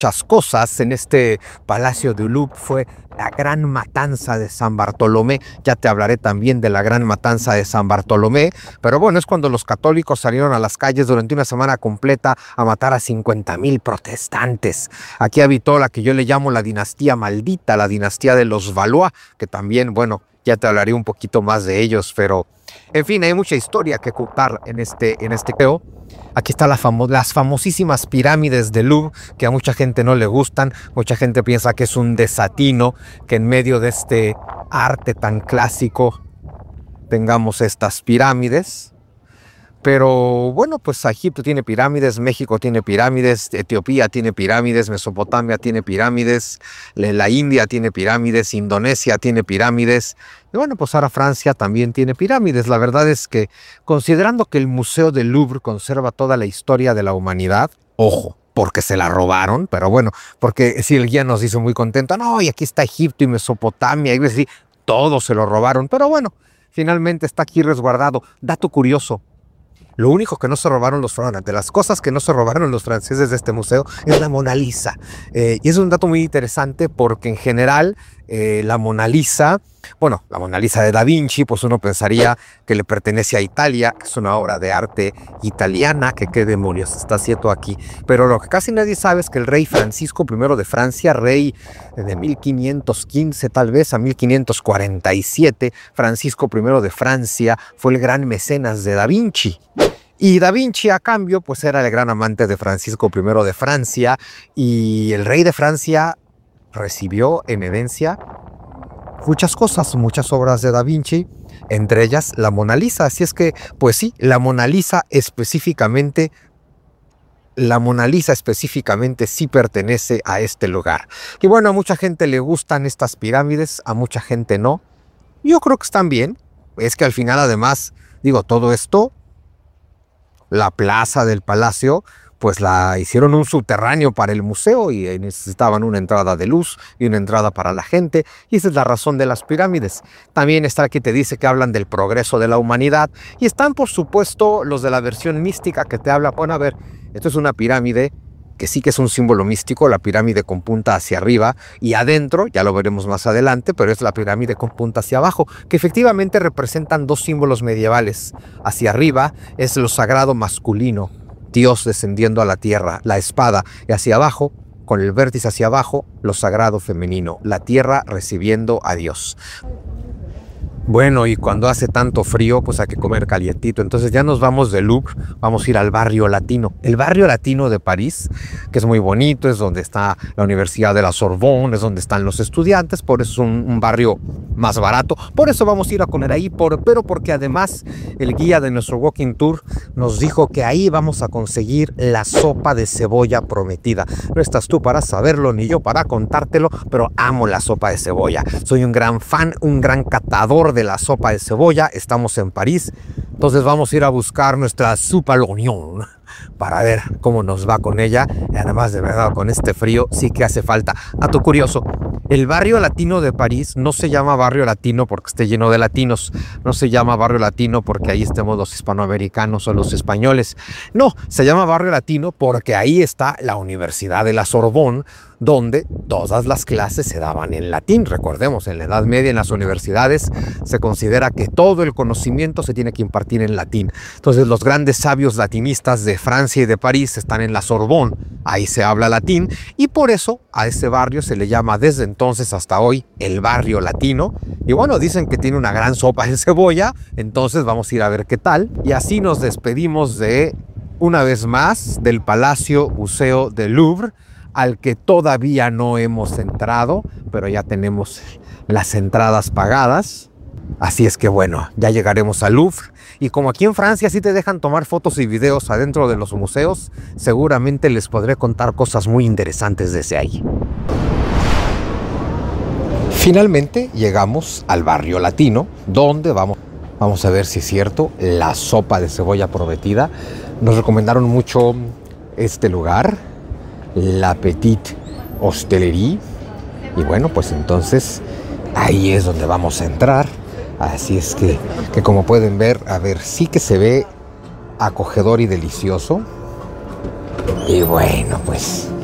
muchas cosas en este Palacio de Louvre. Fue la gran matanza de San Bartolomé. Ya te hablaré también de la gran matanza de San Bartolomé, pero bueno, es cuando los católicos salieron a las calles durante una semana completa a matar a 50,000 protestantes. Aquí habitó la que yo le llamo la dinastía maldita, la dinastía de los Valois, que también, bueno, ya te hablaré un poquito más de ellos, pero en fin, hay mucha historia que contar en este creo. Aquí están las famosísimas pirámides de Louvre, que a mucha gente no le gustan. Mucha gente piensa que es un desatino que en medio de este arte tan clásico tengamos estas pirámides. Pero bueno, pues Egipto tiene pirámides, México tiene pirámides, Etiopía tiene pirámides, Mesopotamia tiene pirámides, la India tiene pirámides, Indonesia tiene pirámides. Y bueno, pues ahora Francia también tiene pirámides. La verdad es que, considerando que el Museo del Louvre conserva toda la historia de la humanidad, ojo, porque se la robaron, pero bueno, porque si el guía nos hizo muy contento, no, y aquí está Egipto y Mesopotamia, y decir, todo se lo robaron, pero bueno, finalmente está aquí resguardado. Dato curioso. Lo único que no se robaron de las cosas que no se robaron los franceses de este museo es la Mona Lisa. Y es un dato muy interesante porque en general la Mona Lisa, bueno, la Mona Lisa de Da Vinci, pues uno pensaría que le pertenece a Italia, que es una obra de arte italiana, que qué demonios está haciendo aquí. Pero lo que casi nadie sabe es que el rey Francisco I de Francia, rey de 1515 tal vez a 1547, Francisco I de Francia fue el gran mecenas de Da Vinci. Y Da Vinci, a cambio, pues era el gran amante de Francisco I de Francia, y el rey de Francia recibió en herencia muchas cosas, muchas obras de Da Vinci, entre ellas la Mona Lisa. Así es que, pues sí, la Mona Lisa específicamente sí pertenece a este lugar. Y bueno, a mucha gente le gustan estas pirámides, a mucha gente no. Yo creo que están bien. Es que al final, además, digo, todo esto, la plaza del palacio, pues la hicieron un subterráneo para el museo y necesitaban una entrada de luz y una entrada para la gente, y esa es la razón de las pirámides. También está aquí, te dice que hablan del progreso de la humanidad, y están por supuesto los de la versión mística que te habla. Bueno, a ver, esto es una pirámide que sí que es un símbolo místico, la pirámide con punta hacia arriba, y adentro, ya lo veremos más adelante, pero es la pirámide con punta hacia abajo, que efectivamente representan dos símbolos medievales. Hacia arriba es lo sagrado masculino, Dios descendiendo a la tierra, la espada, y hacia abajo, con el vértice hacia abajo, lo sagrado femenino, la tierra recibiendo a Dios. Bueno, y cuando hace tanto frío, pues hay que comer calientito. Entonces ya nos vamos del Louvre, vamos a ir al barrio latino. El barrio latino de París, que es muy bonito, es donde está la Universidad de la Sorbonne, es donde están los estudiantes, por eso es un barrio más barato. Por eso vamos a ir a comer ahí, pero porque además el guía de nuestro walking tour nos dijo que ahí vamos a conseguir la sopa de cebolla prometida. No estás tú para saberlo, ni yo para contártelo, pero amo la sopa de cebolla. Soy un gran fan, un gran catador de la sopa de cebolla. Estamos en París, entonces vamos a ir a buscar nuestra soupe à l'oignon para ver cómo nos va con ella. Y además, de verdad, con este frío sí que hace falta. Dato curioso, el barrio latino de París no se llama barrio latino porque esté lleno de latinos, no se llama barrio latino porque ahí estemos los hispanoamericanos o los españoles. No, se llama barrio latino porque ahí está la Universidad de la Sorbonne, donde todas las clases se daban en latín. Recordemos, en la Edad Media en las universidades se considera que todo el conocimiento se tiene que impartir en latín. Entonces los grandes sabios latinistas de Francia y de París están en la Sorbonne, ahí se habla latín, y por eso a ese barrio se le llama desde entonces hasta hoy el barrio latino. Y bueno, dicen que tiene una gran sopa de cebolla, entonces vamos a ir a ver qué tal. Y así nos despedimos de, una vez más, del Palacio Museo del Louvre, al que todavía no hemos entrado, pero ya tenemos las entradas pagadas. Así es que bueno, ya llegaremos al Louvre, y como aquí en Francia sí te dejan tomar fotos y videos adentro de los museos, seguramente les podré contar cosas muy interesantes desde ahí. Finalmente llegamos al barrio latino, donde vamos a ver si es cierto, la sopa de cebolla prometida. Nos recomendaron mucho este lugar, la Petite Hostellerie, y bueno, pues entonces ahí es donde vamos a entrar. Así es que como pueden ver, a ver, sí que se ve acogedor y delicioso. Y bueno, pues